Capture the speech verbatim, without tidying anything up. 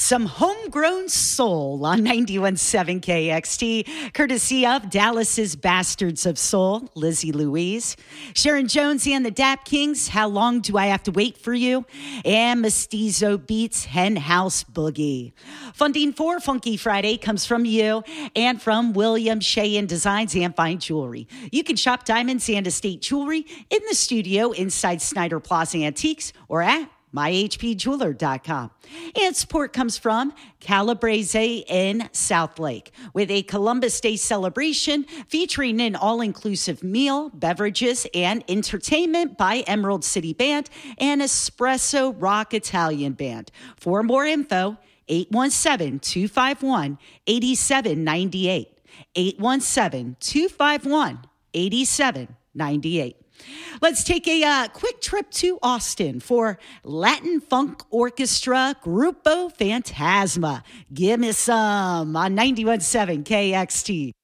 Some homegrown soul on ninety-one point seven K X T, courtesy of Dallas's Bastards of Soul, Lizzie Louise. Sharon Jones and the Dap Kings, How Long Do I Have to Wait for You? And Mestizo Beats, Hen House Boogie. Funding for Funky Friday comes from you and from William Sheehan Designs and Fine Jewelry. You can shop diamonds and estate jewelry in the studio inside Snyder Plaza Antiques or at my h p jeweler dot com. And support comes from Calabrese in South Lake with a Columbus Day celebration featuring an all-inclusive meal, beverages, and entertainment by Emerald City Band and Espresso Rock Italian Band. For more info, eight one seven, two five one, eight seven nine eight. eight one seven, two five one, eight seven nine eight. Let's take a uh, quick trip to Austin for Latin Funk Orchestra Grupo Fantasma. Give me some on ninety-one point seven K X T.